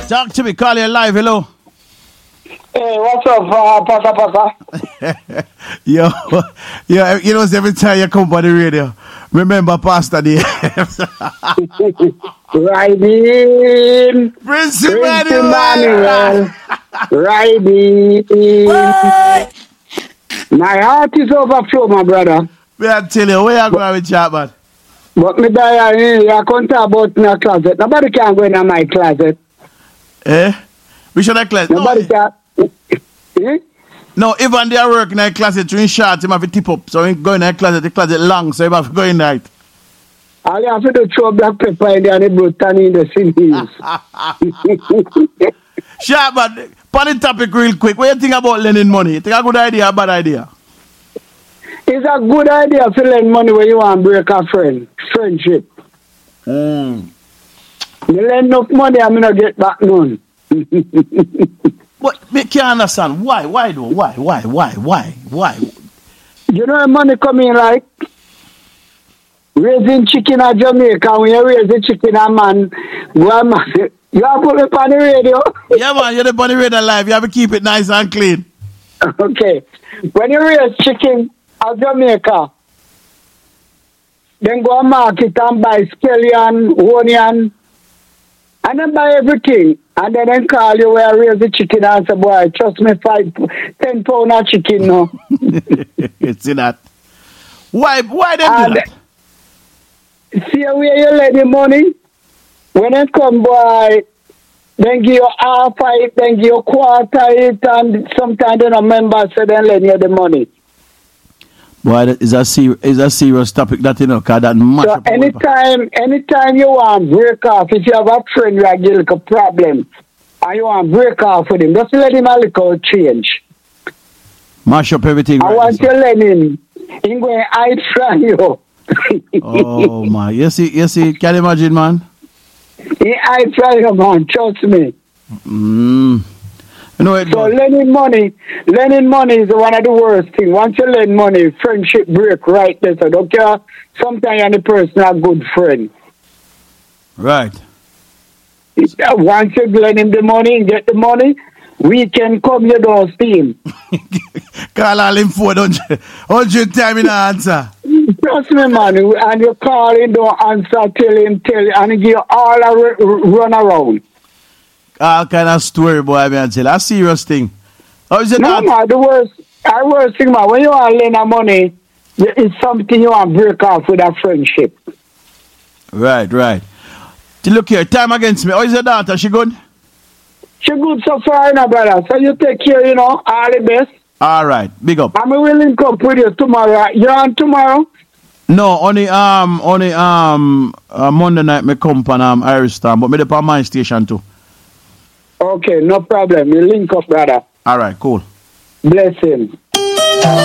Talk to me, call you live, hello. Hey, what's up, Pasa? yo, you know, every time you come on the radio, remember Pastor D. Riding. Prince Emmanuel. Riding. My heart is overflow, my brother. Me I tell you, where you going with Chapman? But me die, you can't talk about in a closet. Nobody can go in my closet. Eh? We should have closet. Nobody can. Eh? No, even they are working in a closet, in short, you have to tip up. So he go in a closet, the closet long, so you have to go in right. All you have to do throw black pepper in there and the blood turn in the sins. Sure, but on the topic real quick, what do you think about lending money? You think a good idea or a bad idea? It's a good idea to lend money when you want to break a friendship. Mm. You lend enough money, I'm going to get back none. But me can't understand. Why? Why though? Why? You know the money coming like raising chicken in Jamaica. When you raise the chicken, a man, go a man. You have to put it on the radio. Yeah, man, you're the on the radio live. You have to keep it nice and clean. Okay. When you raise chicken in Jamaica, then go to market and buy scallion, onion, and then buy everything. And then call you where I raise the chicken and say, boy, trust me, 10 pounds of chicken now. See that? Why they do that? See where you let the money? When it come, boy, then give you half it, then give you quarter it, and sometimes they don't remember, so then lend you the money. Boy, is a serious topic that, you know, because that much. So anytime you want to break off, if you have a friend who has a problem, and you want to break off with him, just let him a little change. Mash up everything. I want to let him. He's going to hide from you. Oh, my. You see, can you imagine, man? He hide from you, man. Trust me. You know it, so lending money is one of the worst things. Once you lend money, friendship break right there. So don't care. Sometimes you're the person a good friend. Right. Once you lend him the money and get the money, we can come, you don't see him. Call all him 400 times in answer. Trust me, man. And you call him, don't answer, tell him, and he give you all a run around. All kind of story, boy, I mean, tell. A serious thing. How is it no, man, the worst thing, man, when you want to lend money, it's something you want to break off with a friendship. Right. Look here, time against me. How is your daughter? She good? She good so far, brother. So you take care, all the best. All right, big up. I'm willing to come with you tomorrow. You on tomorrow? No, only Monday night me come on Irish Town, but me dey on my station too. Okay, no problem. You link up, brother. All right, cool. Bless him.